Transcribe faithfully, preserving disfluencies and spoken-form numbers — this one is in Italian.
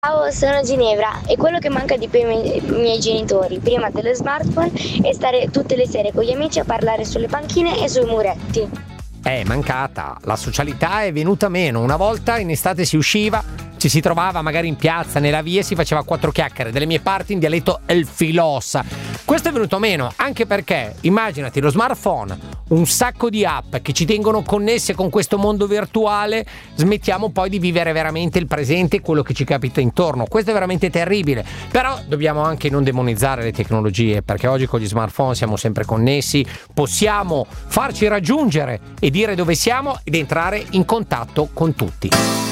Ciao, sono Ginevra e quello che manca di più ai miei, ai miei genitori prima dello smartphone è stare tutte le sere con gli amici a parlare sulle panchine e sui muretti. È mancata, la socialità è venuta meno. Una volta in estate si usciva, ci si trovava magari in piazza, nella via e si faceva quattro chiacchiere, delle mie parti in dialetto el filosa. Questo è venuto meno, anche perché immaginati lo smartphone, un sacco di app che ci tengono connesse con questo mondo virtuale, smettiamo poi di vivere veramente il presente e quello che ci capita intorno. Questo è veramente terribile, però dobbiamo anche non demonizzare le tecnologie, perché oggi con gli smartphone siamo sempre connessi, possiamo farci raggiungere e dire dove siamo ed entrare in contatto con tutti.